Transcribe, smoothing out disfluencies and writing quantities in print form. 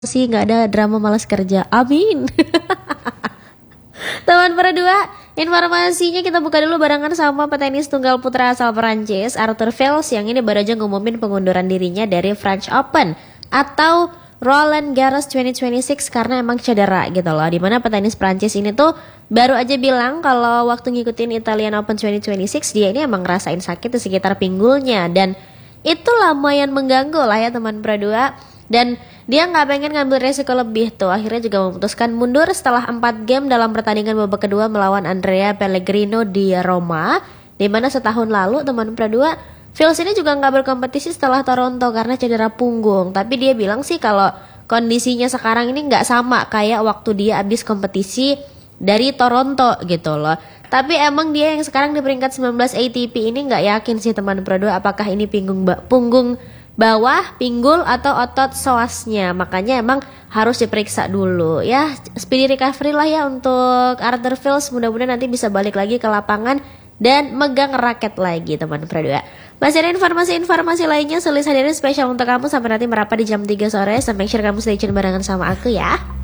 sih nggak ada drama malas kerja. Amin. Teman berdua, informasinya kita buka dulu barengan sama petenis tunggal putra asal Perancis, Arthur Fils, yang ini baru aja ngumumin pengunduran dirinya dari French Open atau Roland Garros 2026 karena emang cedera gitu loh. Dimana petenis Perancis ini tuh baru aja bilang kalau waktu ngikutin Italian Open 2026 dia ini emang ngerasain sakit di sekitar pinggulnya, dan itu lumayan mengganggu lah ya teman berdua. Dan dia nggak pengen ngambil resiko lebih tuh, akhirnya juga memutuskan mundur setelah 4 game dalam pertandingan babak kedua melawan Andrea Pellegrino di Roma, dimana setahun lalu teman berdua Fils ini juga nggak berkompetisi setelah Toronto karena cedera punggung. Tapi dia bilang sih kalau kondisinya sekarang ini nggak sama kayak waktu dia habis kompetisi dari Toronto gitu loh. Tapi emang dia yang sekarang di peringkat 19 ATP ini nggak yakin sih teman berdua apakah ini punggung bawah, pinggul atau otot psoasnya. Makanya emang harus diperiksa dulu ya. Speedy recovery lah ya untuk Arthur Fils. Mudah-mudahan nanti bisa balik lagi ke lapangan dan megang raket lagi teman berdua. Masih ada informasi-informasi lainnya Sulis hadirin spesial untuk kamu sampai nanti merapat di jam 3 sore. So make sure kamu stay tune barengan sama aku ya.